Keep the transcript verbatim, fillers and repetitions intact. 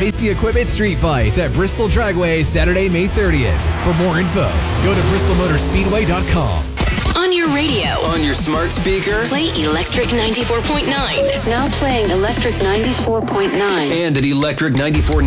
Racing Equipment Street Fights at Bristol Dragway Saturday, May thirtieth. For more info, go to bristol motor speedway dot com. On your radio. On your smart speaker. Play Electric ninety-four point nine. Now playing Electric ninety-four point nine. And at electric ninety-four point nine.